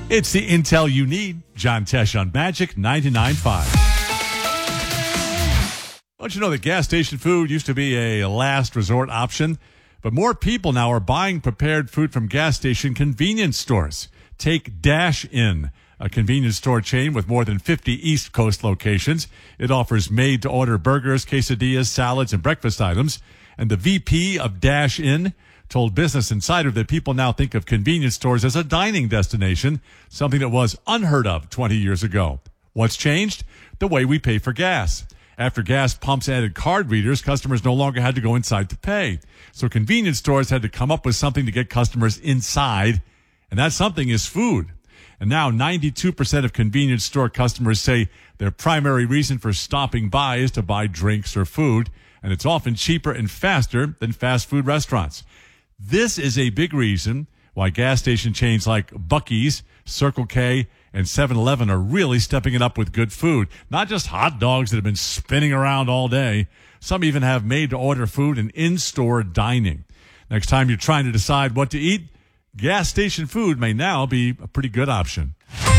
It's the intel you need. John Tesh on Magic 99.5. Don't you know that gas station food used to be a last resort option? But more people now are buying prepared food from gas station convenience stores. Take Dash In, a convenience store chain with more than 50 East Coast locations. It offers made-to-order burgers, quesadillas, salads, and breakfast items. And the VP of Dash In told Business Insider that people now think of convenience stores as a dining destination, something that was unheard of 20 years ago. What's changed? The way we pay for gas. After gas pumps added card readers, customers no longer had to go inside to pay. So convenience stores had to come up with something to get customers inside, and that something is food. And now 92% of convenience store customers say their primary reason for stopping by is to buy drinks or food, and it's often cheaper and faster than fast food restaurants. This is a big reason why gas station chains like Buc-ee's, Circle K, and 7-Eleven are really stepping it up with good food. Not just hot dogs that have been spinning around all day. Some even have made-to-order food and in-store dining. Next time you're trying to decide what to eat, gas station food may now be a pretty good option.